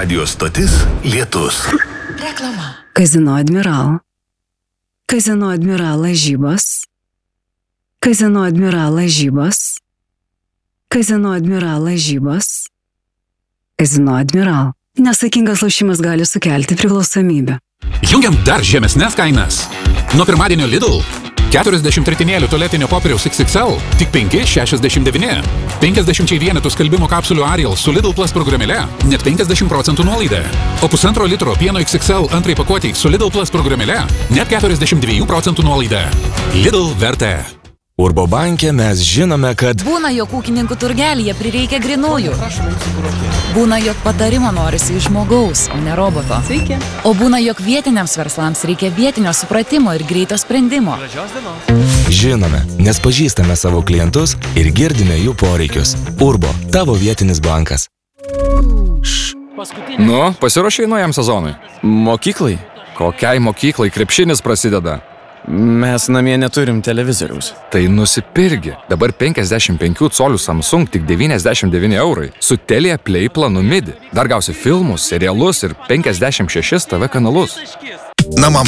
Radio stotis Lietus. Reklama. Kazino Admiral. Kazino Admiral lažybos. Kazino Admiral lažybos. Kazino Admiral lažybos. Kazino Admiral. Nesaikingas lošimas gali sukelti priklausomybę. Jungiam dar žemesnes kainas. Nuo pirmadienio Lidl 40 ritinėlių tualetinio popieriaus XXL tik 5,69. 50 vienetų skalbimo kapsulių Ariel su Lidl Plus programėle net 50% nuolaida. O 1,5 litro pieno XXL antrai pakuotei su Lidl Plus programėle net 42% nuolaida. Lidl vertė. Urbo banke mes žinome, kad Būna, jog ūkininkų turgelyje prireikia grinųjų. Būna, jog patarimo norisi iš žmogaus, o ne roboto. Sveiki. O būna, jog vietiniams verslams reikia vietinio supratimo ir greito sprendimo. žinome, nes pažįstame savo klientus ir girdime jų poreikius. Urbo, tavo vietinis bankas. Nu, pasiruošei naujam sezonui? Mokyklai? Kokiai mokyklai krepšinis prasideda? Mes namie neturim televizoriaus. Tai nusipirgi. Dabar 55 colių Samsung tik 99 eurai. Su Telia Play planu MIDI. Dar gausi filmus, serialus ir 56 TV kanalus. Namam